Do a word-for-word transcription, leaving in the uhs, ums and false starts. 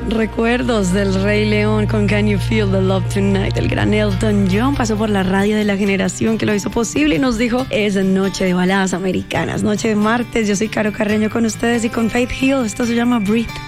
recuerdos del Rey León con Can You Feel the Love Tonight. El gran Elton John pasó por la radio de la generación que lo hizo posible y nos dijo: es noche de baladas americanas, noche de martes. Yo soy Caro Carreño con ustedes y con Faith Hill. Esto se llama Breathe.